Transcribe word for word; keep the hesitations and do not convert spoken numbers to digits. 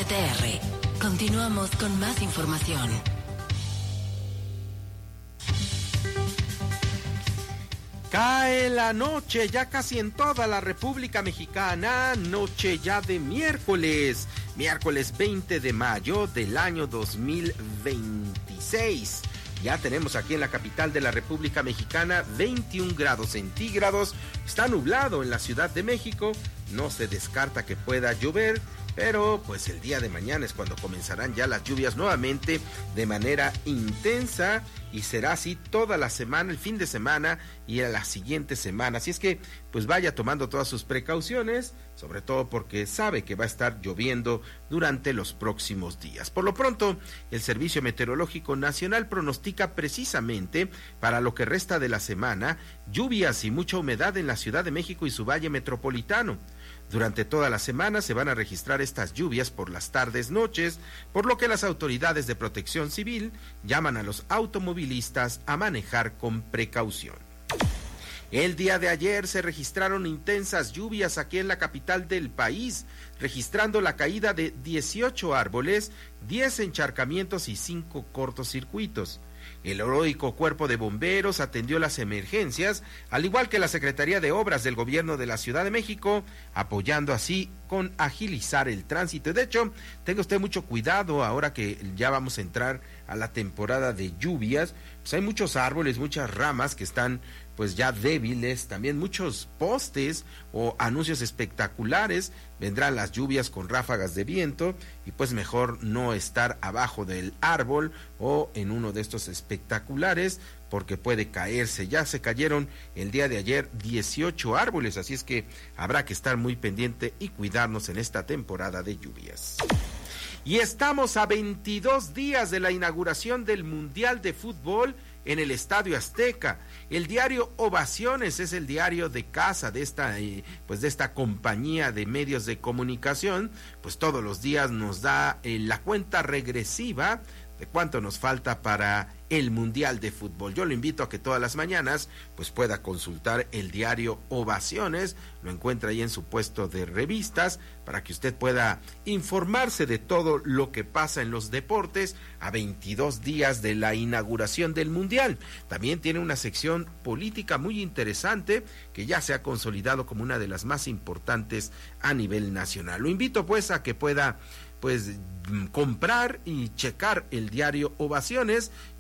T T R. Continuamos con más información. Cae la noche ya casi en toda la República Mexicana, noche ya de miércoles, miércoles veinte de mayo del año dos mil veintiséis. Ya tenemos aquí en la capital de la República Mexicana veintiún grados centígrados, está nublado en la Ciudad de México, no se descarta que pueda llover, pero pues el día de mañana es cuando comenzarán ya las lluvias nuevamente de manera intensa y será así toda la semana, el fin de semana y a la siguiente semana. Así es que pues vaya tomando todas sus precauciones, sobre todo porque sabe que va a estar lloviendo durante los próximos días. Por lo pronto, el Servicio Meteorológico Nacional pronostica precisamente para lo que resta de la semana lluvias y mucha humedad en la Ciudad de México y su valle metropolitano. Durante toda la semana se van a registrar estas lluvias por las tardes, noches, por lo que las autoridades de protección civil llaman a los automovilistas a manejar con precaución. El día de ayer se registraron intensas lluvias aquí en la capital del país, registrando la caída de dieciocho árboles, diez encharcamientos y cinco cortocircuitos. El heroico Cuerpo de Bomberos atendió las emergencias, al igual que la Secretaría de Obras del Gobierno de la Ciudad de México, apoyando así con agilizar el tránsito. De hecho, tenga usted mucho cuidado ahora que ya vamos a entrar a la temporada de lluvias, pues hay muchos árboles, muchas ramas que están pues ya débiles, también muchos postes o anuncios espectaculares. Vendrán las lluvias con ráfagas de viento y pues mejor no estar abajo del árbol o en uno de estos espectaculares porque puede caerse. Ya se cayeron el día de ayer dieciocho árboles, así es que habrá que estar muy pendiente y cuidarnos en esta temporada de lluvias. Y estamos a veintidós días de la inauguración del Mundial de Fútbol en el Estadio Azteca. El diario Ovaciones es el diario de casa de esta, eh, pues de esta compañía de medios de comunicación, pues todos los días nos da eh, la cuenta regresiva de cuánto nos falta para el Mundial de Fútbol. Yo lo invito a que todas las mañanas pues pueda consultar el diario Ovaciones, lo encuentra ahí en su puesto de revistas para que usted pueda informarse de todo lo que pasa en los deportes a veintidós días de la inauguración del Mundial. También tiene una sección política muy interesante que ya se ha consolidado como una de las más importantes a nivel nacional. Lo invito pues a que pueda pues comprar y checar el diario Ovaciones.